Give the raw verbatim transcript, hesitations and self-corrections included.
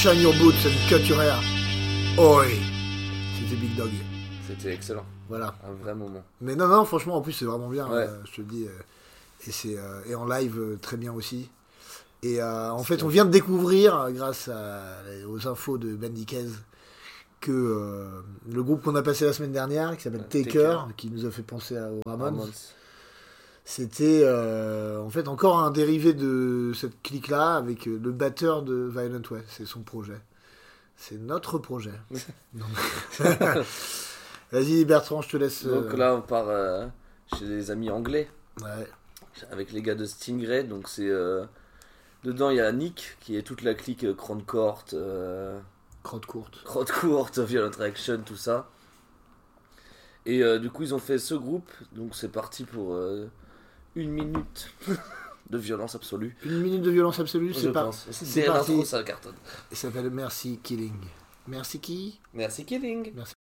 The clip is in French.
Shine Your Boots and Cut Your Hair. Oi. C'était Big Dog. C'était excellent. Voilà. Un vrai moment. Mais non, non, franchement, en plus, c'est vraiment bien. Ouais. Euh, je te le dis. Euh, et, c'est, euh, et en live, euh, très bien aussi. Et euh, en fait, on vient de découvrir, euh, grâce à, aux infos de Ben Dickez, que euh, le groupe qu'on a passé la semaine dernière, qui s'appelle Euh, Taker, Taker. qui nous a fait penser à- aux Ramones, Ramones. c'était euh, en fait encore un dérivé de cette clique-là avec euh, le batteur de Violent Way. C'est son projet. C'est notre projet. Donc... Vas-y Bertrand, je te laisse. Donc euh, là, on part euh, chez des amis anglais. Ouais. Avec les gars de Stingray. Donc c'est... Euh, dedans, il y a Nick, qui est toute la clique euh, Crown Court, euh, Crotte courte. Crown Court, Violent Reaction, tout ça. Et euh, du coup, ils ont fait ce groupe. Donc c'est parti pour euh, une minute de violence absolue. Une minute de violence absolue, Je c'est pas. pense. C'est C'est parti. l'intro, ça cartonne. Il s'appelle Merci Killing. Merci qui Merci Killing. Merci.